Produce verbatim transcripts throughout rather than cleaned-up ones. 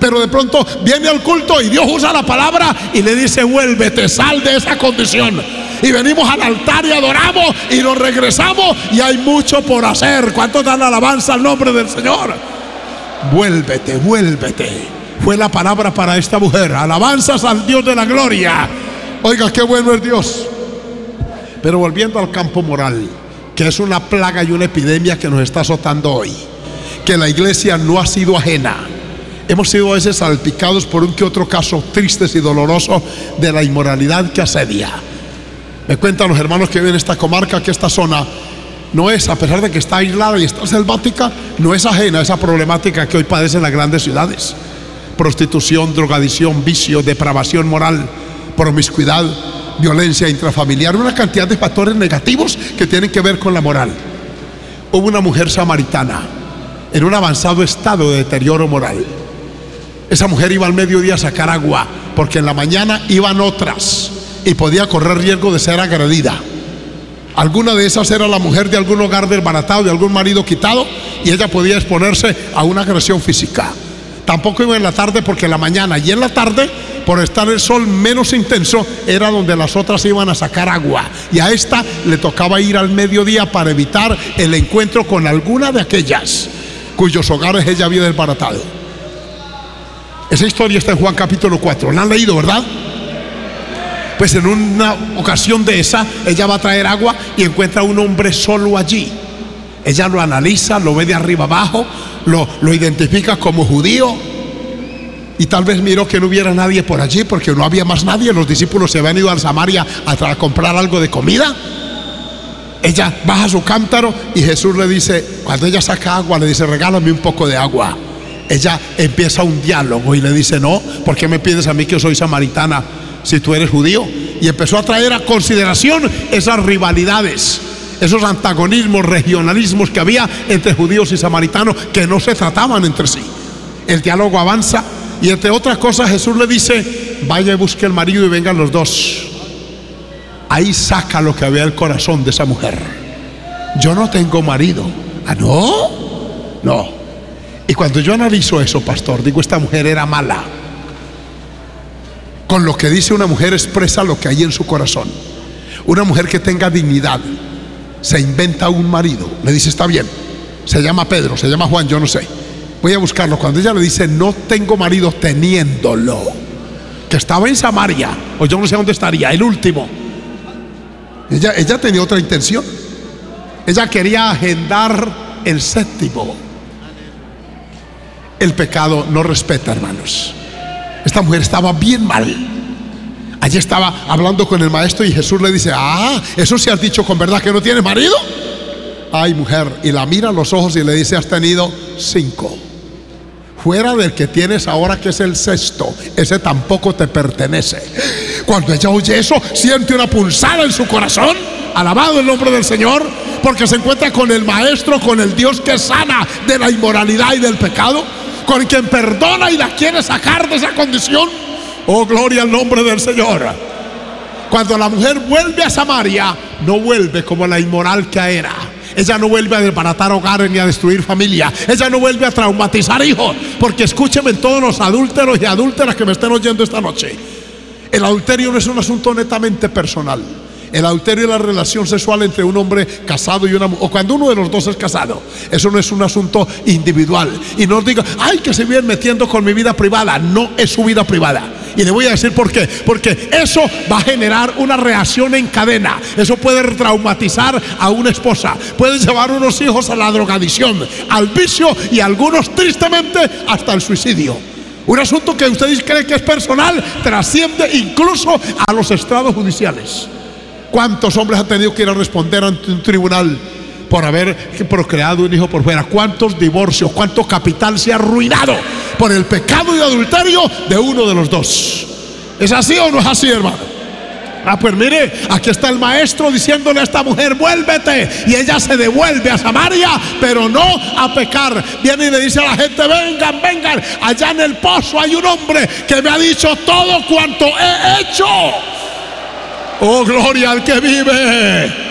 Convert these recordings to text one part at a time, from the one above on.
pero de pronto viene al culto y Dios usa la palabra y le dice: vuélvete, sal de esa condición. Y venimos al altar y adoramos y nos regresamos y hay mucho por hacer. ¿Cuántos dan alabanza al nombre del Señor? Vuélvete, vuélvete. Fue la palabra para esta mujer. Alabanzas al Dios de la gloria. Oiga, qué bueno es Dios. Pero volviendo al campo moral, que es una plaga y una epidemia que nos está azotando hoy, que la iglesia no ha sido ajena. Hemos sido a veces salpicados por un que otro caso tristes y dolorosos de la inmoralidad que asedia. Me cuentan los hermanos que viven en esta comarca que esta zona no es, a pesar de que está aislada y está selvática, no es ajena a esa problemática que hoy padecen las grandes ciudades: prostitución, drogadicción, vicio, depravación moral, promiscuidad, violencia intrafamiliar, una cantidad de factores negativos que tienen que ver con la moral. Hubo una mujer samaritana en un avanzado estado de deterioro moral. Esa mujer iba al mediodía a sacar agua porque en la mañana iban otras y podía correr riesgo de ser agredida. Alguna de esas era la mujer de algún hogar desbaratado, de algún marido quitado, y ella podía exponerse a una agresión física. Tampoco iba en la tarde porque en la mañana y en la tarde, por estar el sol menos intenso, era donde las otras iban a sacar agua, y a esta le tocaba ir al mediodía para evitar el encuentro con alguna de aquellas cuyos hogares ella había desbaratado. Esa historia está en Juan capítulo cuatro. ¿La han leído, verdad? Pues en una ocasión de esa, ella va a traer agua y encuentra a un hombre solo allí. Ella lo analiza, lo ve de arriba abajo, lo, lo identifica como judío, y tal vez miró que no hubiera nadie por allí porque no había más nadie. Los discípulos se habían ido a Samaria a, a comprar algo de comida. Ella baja su cántaro y Jesús le dice, cuando ella saca agua, le dice: regálame un poco de agua. Ella empieza un diálogo y le dice: no, ¿por qué me pides a mí que soy samaritana si tú eres judío? Y empezó a traer a consideración esas rivalidades, esos antagonismos, regionalismos que había entre judíos y samaritanos, que no se trataban entre sí. El diálogo avanza y, entre otras cosas, Jesús le dice: vaya y busque el marido y vengan los dos. Ahí saca lo que había en el corazón de esa mujer: yo no tengo marido. ¿Ah, no? No. Y cuando yo analizo eso, pastor, digo, esta mujer era mala. Con lo que dice una mujer expresa lo que hay en su corazón. Una mujer que tenga dignidad se inventa un marido, le dice: está bien, se llama Pedro, se llama Juan, yo no sé, voy a buscarlo. Cuando ella le dice: no tengo marido, teniéndolo, que estaba en Samaria, o yo no sé dónde estaría, el último, ella, ella tenía otra intención. Ella quería agendar el séptimo. El pecado no respeta, hermanos. Esta mujer estaba bien mal. Allí estaba hablando con el maestro y Jesús le dice: ah, eso sí has dicho con verdad que no tienes marido. Ay, mujer, y la mira a los ojos y le dice: has tenido cinco. Fuera del que tienes ahora, que es el sexto, ese tampoco te pertenece. Cuando ella oye eso, siente una pulsada en su corazón. Alabado el nombre del Señor, porque se encuentra con el maestro, con el Dios que sana de la inmoralidad y del pecado, con quien perdona y la quiere sacar de esa condición. Oh, gloria al nombre del Señor. Cuando la mujer vuelve a Samaria, no vuelve como la inmoral que era. Ella no vuelve a desbaratar hogares ni a destruir familia. Ella no vuelve a traumatizar hijos. Porque escúchenme todos los adúlteros y adúlteras que me estén oyendo esta noche: el adulterio no es un asunto netamente personal. El adulterio es la relación sexual entre un hombre casado y una mujer, o cuando uno de los dos es casado. Eso no es un asunto individual. Y no os diga: ay, que se vienen metiendo con mi vida privada. No es su vida privada. Y le voy a decir por qué. Porque eso va a generar una reacción en cadena. Eso puede traumatizar a una esposa, puede llevar a unos hijos a la drogadicción, al vicio, y algunos tristemente hasta el suicidio. Un asunto que ustedes creen que es personal trasciende incluso a los estrados judiciales. ¿Cuántos hombres han tenido que ir a responder ante un tribunal por haber procreado un hijo por fuera? ¿Cuántos divorcios? ¿Cuánto capital se ha arruinado por el pecado y adulterio de uno de los dos? ¿Es así o no es así, hermano? Ah, pues mire, aquí está el maestro diciéndole a esta mujer: vuélvete. Y ella se devuelve a Samaria, pero no a pecar. Viene y le dice a la gente: vengan, vengan, allá en el pozo hay un hombre que me ha dicho todo cuanto he hecho. Oh, gloria al que vive.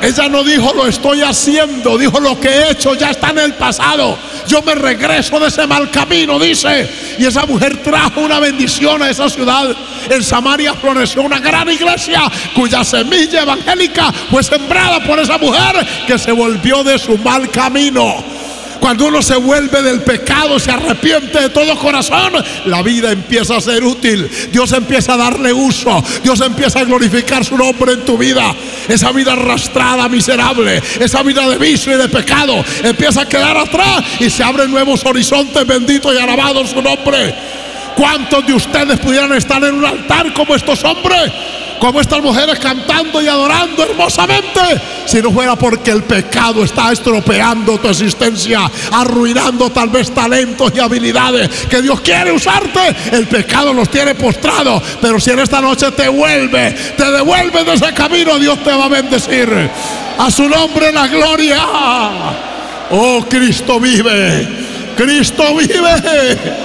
Ella no dijo lo estoy haciendo, dijo lo que he hecho ya está en el pasado. Yo me regreso de ese mal camino, dice. Y esa mujer trajo una bendición a esa ciudad. En Samaria floreció una gran iglesia cuya semilla evangélica fue sembrada por esa mujer que se volvió de su mal camino. Cuando uno se vuelve del pecado, se arrepiente de todo corazón, la vida empieza a ser útil. Dios empieza a darle uso. Dios empieza a glorificar su nombre en tu vida. Esa vida arrastrada, miserable, esa vida de vicio y de pecado empieza a quedar atrás y se abren nuevos horizontes. Bendito y alabado su nombre. ¿Cuántos de ustedes pudieran estar en un altar como estos hombres? Como estas mujeres cantando y adorando hermosamente, si no fuera porque el pecado está estropeando tu existencia, arruinando tal vez talentos y habilidades que Dios quiere usarte. El pecado los tiene postrados, pero si en esta noche te vuelve, te devuelve de ese camino, Dios te va a bendecir. A su nombre la gloria. Oh, Cristo vive, Cristo vive.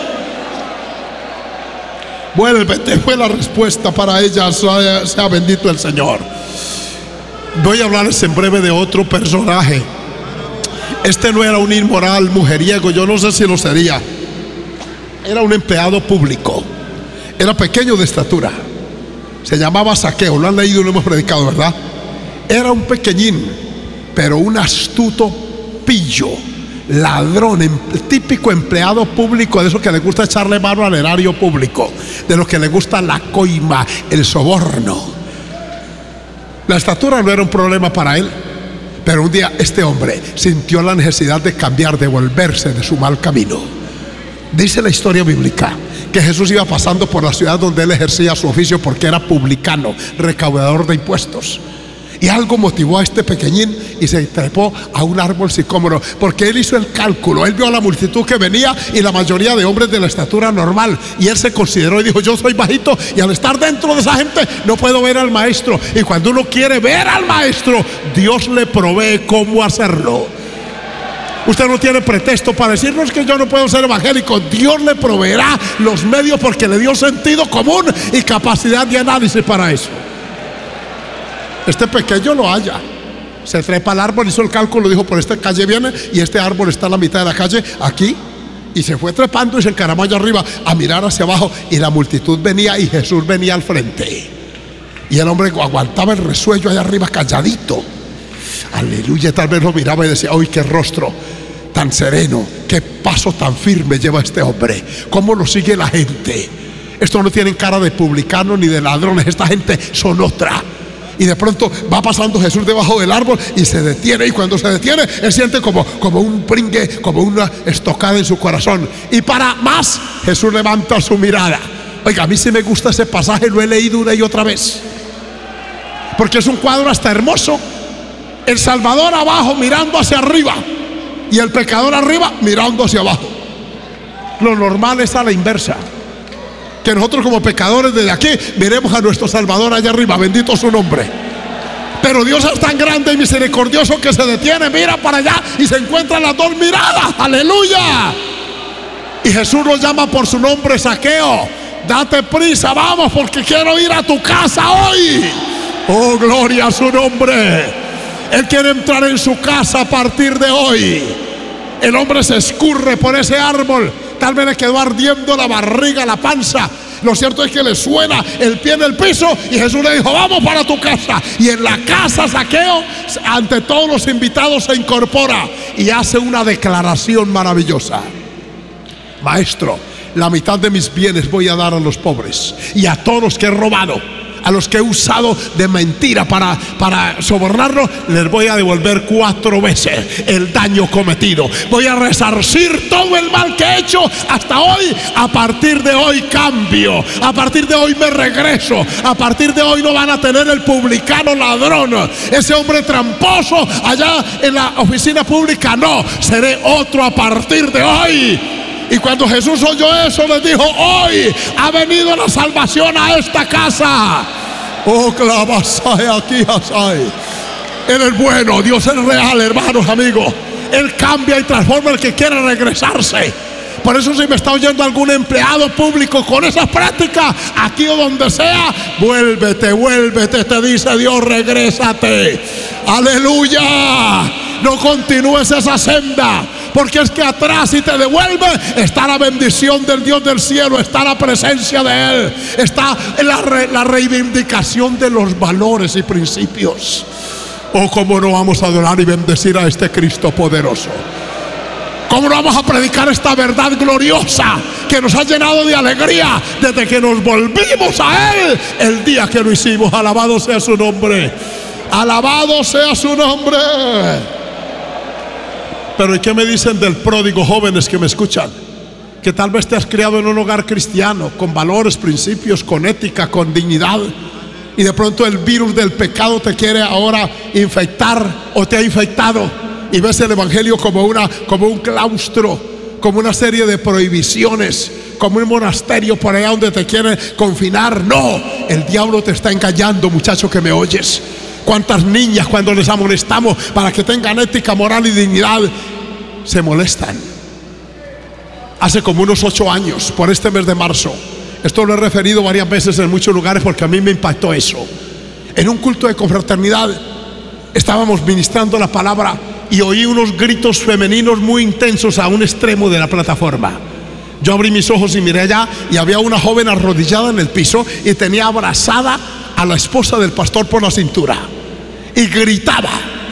Vuélvete, fue la respuesta para ella. Sea, sea bendito el Señor. Voy a hablarles en breve de otro personaje. Este no era un inmoral mujeriego, yo no sé si lo sería. Era un empleado público. Era pequeño de estatura. Se llamaba Zaqueo. Lo han leído y lo hemos predicado, ¿verdad? Era un pequeñín, pero un astuto pillo, ladrón, el típico empleado público, de esos que le gusta echarle mano al erario público, de los que le gusta la coima, el soborno. La estatura no era un problema para él, pero un día este hombre sintió la necesidad de cambiar, de volverse de su mal camino. Dice la historia bíblica que Jesús iba pasando por la ciudad donde él ejercía su oficio, porque era publicano, recaudador de impuestos. Y algo motivó a este pequeñín y se trepó a un árbol sicómoro, porque él hizo el cálculo. Él vio a la multitud que venía y la mayoría de hombres de la estatura normal, y él se consideró y dijo: yo soy bajito y al estar dentro de esa gente no puedo ver al maestro. Y cuando uno quiere ver al maestro, Dios le provee cómo hacerlo. Usted no tiene pretexto para decirnos que yo no puedo ser evangélico. Dios le proveerá los medios, porque le dio sentido común y capacidad de análisis para eso. Este pequeño lo halla, se trepa al árbol, hizo el cálculo, dijo: por esta calle viene y este árbol está en la mitad de la calle, aquí. Y se fue trepando y se encaramó allá arriba a mirar hacia abajo, y la multitud venía y Jesús venía al frente. Y el hombre aguantaba el resuello allá arriba calladito. Aleluya, tal vez lo miraba y decía: ¡ay, qué rostro tan sereno! ¡Qué paso tan firme lleva este hombre! ¿Cómo lo sigue la gente? Estos no tienen cara de publicanos ni de ladrones, esta gente son otra. Y de pronto va pasando Jesús debajo del árbol y se detiene, y cuando se detiene él siente como, como un pringue, como una estocada en su corazón. Y para más, Jesús levanta su mirada. Oiga, a mí sí me gusta ese pasaje, lo he leído una y otra vez, porque es un cuadro hasta hermoso. El Salvador abajo mirando hacia arriba y el pecador arriba mirando hacia abajo. Lo normal es a la inversa, que nosotros como pecadores desde aquí miremos a nuestro Salvador allá arriba, bendito su nombre. Pero Dios es tan grande y misericordioso que se detiene, mira para allá y se encuentran las dos miradas. ¡Aleluya! Y Jesús nos llama por su nombre: Zaqueo, date prisa, vamos, porque quiero ir a tu casa hoy. ¡Oh, gloria a su nombre! Él quiere entrar en su casa a partir de hoy. El hombre se escurre por ese árbol. Tal vez le quedó ardiendo la barriga, la panza. Lo cierto es que le suena el pie en el piso y Jesús le dijo: vamos para tu casa. Y en la casa Zaqueo, ante todos los invitados, se incorpora y hace una declaración maravillosa: maestro, la mitad de mis bienes voy a dar a los pobres, y a todos los que he robado, a los que he usado de mentira para, para sobornarlos, les voy a devolver cuatro veces el daño cometido. Voy a resarcir todo el mal que he hecho hasta hoy. A partir de hoy cambio, a partir de hoy me regreso. A partir de hoy no van a tener el publicano ladrón, ese hombre tramposo allá en la oficina pública. No, seré otro a partir de hoy. Y cuando Jesús oyó eso, les dijo: hoy ha venido la salvación a esta casa. Oh, clavasai aquí, asai. Él es bueno, Dios es real, hermanos, amigos. Él cambia y transforma al que quiere regresarse. Por eso, si me está oyendo algún empleado público con esas prácticas, aquí o donde sea, vuélvete, vuélvete, te dice Dios, regrésate. Aleluya. No continúes esa senda, porque es que atrás, si te devuelve, está la bendición del Dios del cielo, está la presencia de Él, está la, re, la reivindicación de los valores y principios. Oh, cómo no vamos a adorar y bendecir a este Cristo poderoso. ¿Cómo no vamos a predicar esta verdad gloriosa que nos ha llenado de alegría desde que nos volvimos a Él el día que lo hicimos? Alabado sea su nombre. Alabado sea su nombre. Pero ¿y qué me dicen del pródigo, jóvenes que me escuchan? Que tal vez te has criado en un hogar cristiano, con valores, principios, con ética, con dignidad, y de pronto el virus del pecado te quiere ahora infectar o te ha infectado, y ves el evangelio como, una, como un claustro, como una serie de prohibiciones, como un monasterio por allá donde te quiere confinar. No, el diablo te está engañando, muchacho que me oyes. Cuántas niñas, cuando les amonestamos para que tengan ética, moral y dignidad, se molestan. Hace como unos ocho años, por este mes de marzo, esto lo he referido varias veces en muchos lugares porque a mí me impactó eso. En un culto de confraternidad estábamos ministrando la palabra y oí unos gritos femeninos muy intensos a un extremo de la plataforma. Yo abrí mis ojos y miré allá, y había una joven arrodillada en el piso y tenía abrazada a la esposa del pastor por la cintura y gritaba.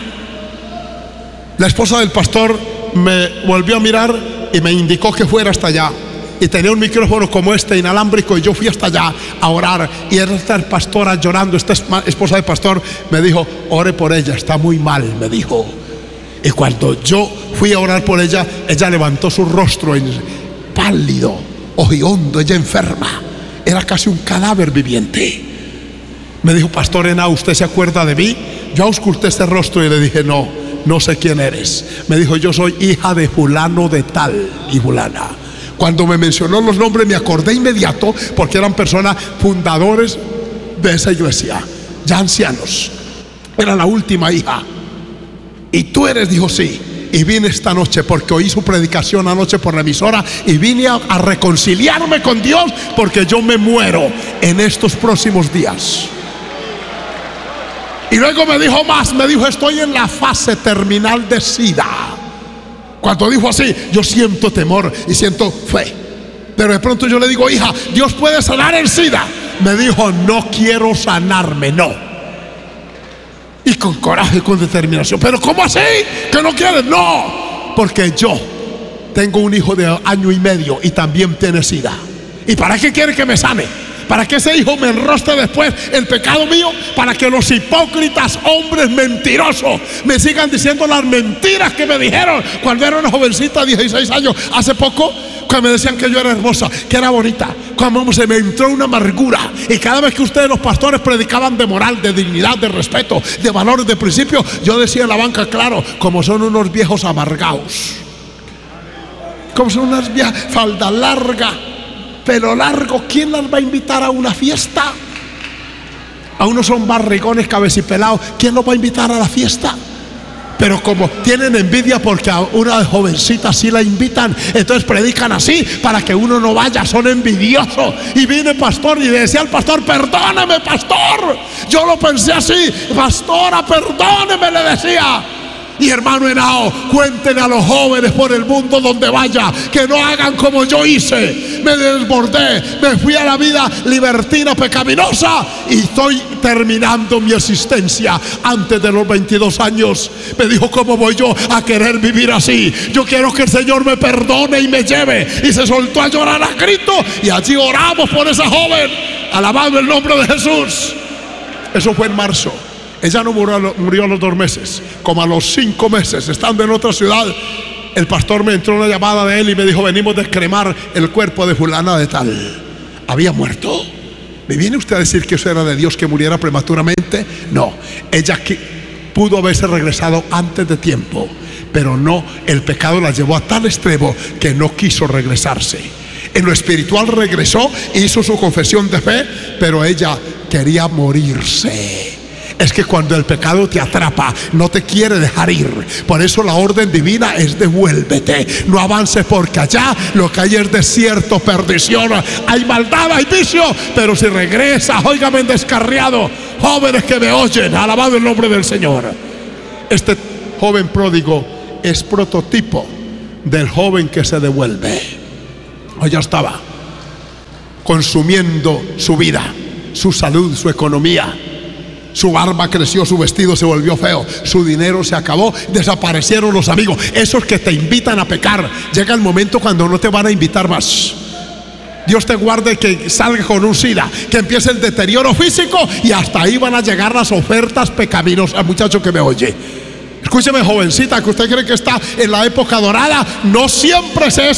La esposa del pastor me volvió a mirar y me indicó que fuera hasta allá, y tenía un micrófono como este inalámbrico, y yo fui hasta allá a orar, y esta pastora llorando, esta esposa del pastor me dijo: ore por ella, está muy mal, me dijo. Y cuando yo fui a orar por ella, ella levantó su rostro en pálido, ojihondo, ella enferma, era casi un cadáver viviente. Me dijo: pastor Henao, ¿usted se acuerda de mí? Yo ausculté este rostro y le dije: no, no sé quién eres. Me dijo: yo soy hija de fulano de tal y fulana. Cuando me mencionó los nombres me acordé inmediato, porque eran personas fundadores de esa iglesia, ya ancianos. Era la última hija. ¿Y tú eres? Dijo: sí. Y vine esta noche porque oí su predicación anoche por la emisora, y vine a, a reconciliarme con Dios, porque yo me muero en estos próximos días. Y luego me dijo más, me dijo: estoy en la fase terminal de SIDA. Cuando dijo así, yo siento temor y siento fe. Pero de pronto yo le digo: hija, Dios puede sanar el SIDA. Me dijo: no quiero sanarme, no. Y con coraje y con determinación: pero ¿cómo así? ¿Que no quieres? No, porque yo tengo un hijo de año y medio y también tiene SIDA. ¿Y para qué quiere que me sane? ¿Para que ese hijo me enrostre después el pecado mío? Para que los hipócritas, hombres mentirosos, me sigan diciendo las mentiras que me dijeron cuando era una jovencita de dieciséis años, hace poco, cuando me decían que yo era hermosa, que era bonita. Cuando se me entró una amargura, y cada vez que ustedes, los pastores, predicaban de moral, de dignidad, de respeto, de valores, de principios, yo decía en la banca: claro, como son unos viejos amargados, como son unas viejas, falda larga, pelo largo, ¿quién las va a invitar a una fiesta? A unos son barrigones, cabecipelados, ¿quién los va a invitar a la fiesta? Pero como tienen envidia porque a una jovencita sí la invitan, entonces predican así para que uno no vaya, son envidiosos. Y vine, pastor, y le decía al pastor: perdóneme, pastor, yo lo pensé así, pastora, perdóneme, le decía. Y hermano Henao, cuéntenle a los jóvenes por el mundo donde vaya que no hagan como yo hice. Me desbordé, me fui a la vida libertina, pecaminosa, y estoy terminando mi existencia antes de los veintidós años. Me dijo: ¿cómo voy yo a querer vivir así? Yo quiero que el Señor me perdone y me lleve. Y se soltó a llorar a grito, y allí oramos por esa joven, alabando el nombre de Jesús. Eso fue en marzo. Ella no murió, murió a los dos meses. Como a los cinco meses, estando en otra ciudad, el pastor me entró una llamada de él y me dijo: venimos de cremar el cuerpo de fulana de tal. Había muerto. ¿Me viene usted a decir que eso era de Dios, que muriera prematuramente? No, ella que pudo haberse regresado antes de tiempo, pero no, el pecado la llevó a tal extremo que no quiso regresarse. En lo espiritual regresó, hizo su confesión de fe, pero ella quería morirse. Es que cuando el pecado te atrapa, no te quiere dejar ir. Por eso la orden divina es devuélvete. No avances, porque allá lo que hay es desierto, perdición, hay maldad, hay vicio. Pero si regresas, óigame, descarriado, jóvenes que me oyen, alabado el nombre del Señor. Este joven pródigo es prototipo del joven que se devuelve. Hoy ya estaba consumiendo su vida, su salud, su economía. Su barba creció, su vestido se volvió feo, su dinero se acabó, desaparecieron los amigos, esos que te invitan a pecar. Llega el momento cuando no te van a invitar más. Dios te guarde que salga con un SIDA, que empiece el deterioro físico, y hasta ahí van a llegar las ofertas pecaminosas. Muchacho que me oye, escúcheme, jovencita, que usted cree que está en la época dorada, no siempre se es